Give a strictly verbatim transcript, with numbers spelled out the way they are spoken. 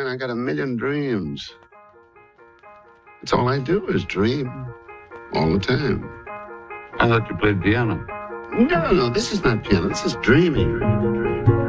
I got a million dreams. That's all I do is dream all the time. I thought you played piano. No, no, this is not piano. This is dreaming.